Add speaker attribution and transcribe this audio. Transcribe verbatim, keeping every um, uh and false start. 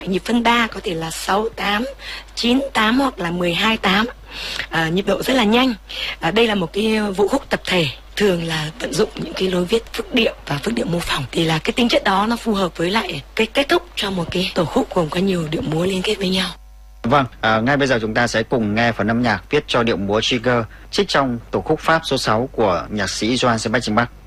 Speaker 1: Nhịp phân ba có thể là sáu tám, chín tám hoặc là mười hai tám. À, nhịp độ rất là nhanh. À, đây là một cái vũ khúc tập thể, thường là vận dụng những cái lối viết phức điệu và phức điệu mô phỏng, thì là cái tính chất đó nó phù hợp với lại cái kết thúc cho một cái tổ khúc gồm có nhiều điệu múa liên kết với nhau.
Speaker 2: Vâng, à, ngay bây giờ chúng ta sẽ cùng nghe phần âm nhạc viết cho điệu múa Trigger trích trong tổ khúc Pháp số sáu của nhạc sĩ Johann Sebastian Bach.